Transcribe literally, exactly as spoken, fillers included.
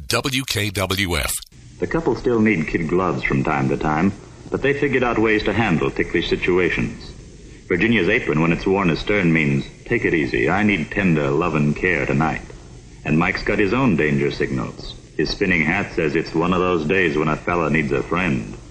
W K W F. The couple still need kid gloves from time to time, but they figured out ways to handle ticklish situations. Virginia's apron, when it's worn astern, means, take it easy, I need tender love and care tonight. And Mike's got his own danger signals. His spinning hat says it's one of those days when a fella needs a friend.